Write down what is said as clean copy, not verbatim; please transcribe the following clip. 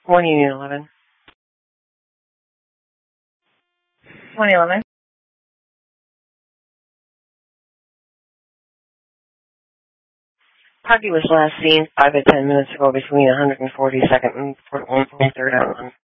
111. 111. Party was last seen 5 to 10 minutes ago between 142nd and 143rd Island.